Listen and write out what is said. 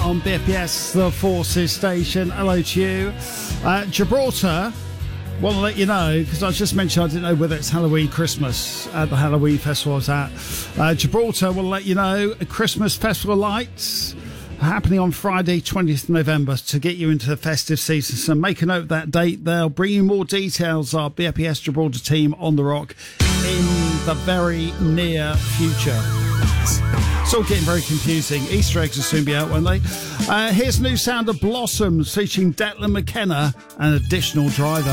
on BFBS, the Forces station. Hello to you. Gibraltar, want to let you know, because I just mentioned I didn't know whether it's Halloween, Christmas at the Halloween festival I was at. Gibraltar will let you know Christmas festival lights happening on Friday 20th November to get you into the festive season, so make a note of that date. They'll bring you more details. Our BFBS Gibraltar team on the rock in the very near future. It's all getting very confusing. Easter eggs will soon be out, won't they? Here's a new sound of Blossoms featuring Declan McKenna and Additional Driver.